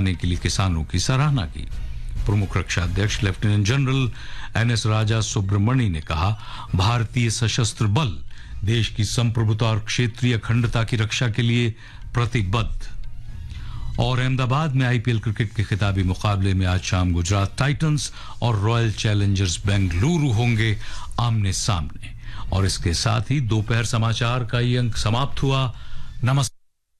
बचाने के लिए किसानों की सराहना की। प्रमुख रक्षा अध्यक्ष लेफ्टिनेंट जनरल एनएस राजा सुब्रमणी ने कहा, भारतीय सशस्त्र बल देश की संप्रभुता और क्षेत्रीय अखंडता की रक्षा के लिए प्रतिबद्ध। और अहमदाबाद में आईपीएल क्रिकेट के खिताबी मुकाबले में आज शाम गुजरात टाइटंस और रॉयल चैलेंजर्स बेंगलुरु होंगे आमने सामने। और इसके साथ ही दोपहर समाचार का ये अंक समाप्त हुआ। नमस्कार।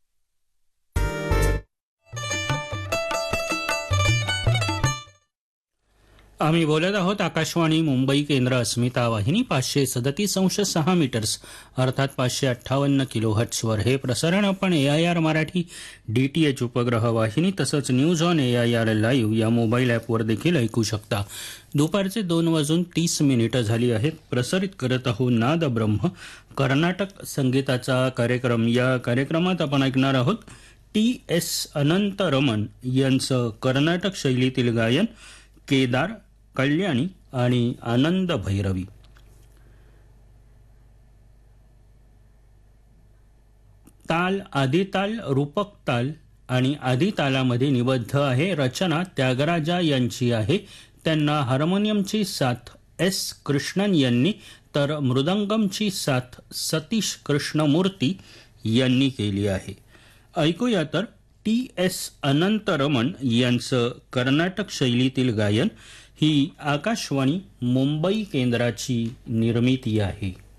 आम्ही बोलत आहोत आकाशवाणी मुंबई केंद्र अस्मिता वाहिनी 537.6 मीटर्स अर्थात 558 किलोहर्ट्झवर हे प्रसारण आपण AIR मराठी DTH उपग्रह वाहिनी तसंच न्यूज ऑन AIR लाईव्ह या मोबाईल ॲपवर देखील ऐकू शकता। दुपारचे 2:30 झाली आहेत। प्रसारित करत आहोत नाद ब्रह्म कर्नाटक संगीताचा कार्यक्रम। या कार्यक्रमात आपण ऐकणार आहोत TS अनंत रमण यांचं कर्नाटक शैलीतील गायन, केदार, कल्याणी आणि आनंद भैरवी। ताल आदिताल, रूपक ताल आणि आदितालामध्ये निबद्ध आहे। रचना त्यागराजा यांची आहे। त्यांना हार्मोनियमची साथ S कृष्णन यांनी तर मृदंगमची साथ सतीश कृष्णमूर्ती यांनी केली आहे। ऐकूया तर TS अनंत रमण यांचं कर्नाटक शैलीतील गायन। ही आकाशवाणी मुंबई केंद्राची निर्मिती आहे।